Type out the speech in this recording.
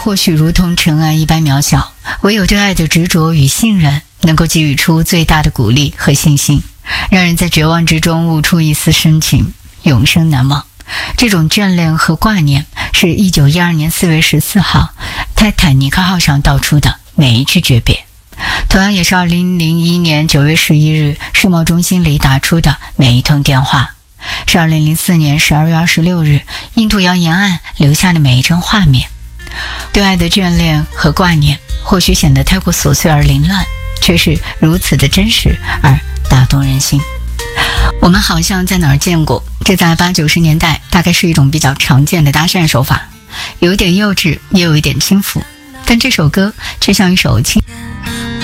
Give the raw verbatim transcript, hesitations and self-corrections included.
或许如同尘埃一般渺小，唯有对爱的执着与信任能够给予出最大的鼓励和信心，让人在绝望之中悟出一丝深情，永生难忘。这种眷恋和挂念是一九一二年四月十四号泰坦尼克号上道出的每一句诀别，同样也是二零零一年九月十一日世贸中心里打出的每一通电话，是二零零四年十二月二十六日印度洋沿岸留下的每一帧画面。对爱的眷恋和挂念或许显得太过琐碎而凌乱，却是如此的真实而打动人心。我们好像在哪儿见过，这在八九十年代大概是一种比较常见的搭讪手法，有一点幼稚，也有一点轻浮，但这首歌却像一首轻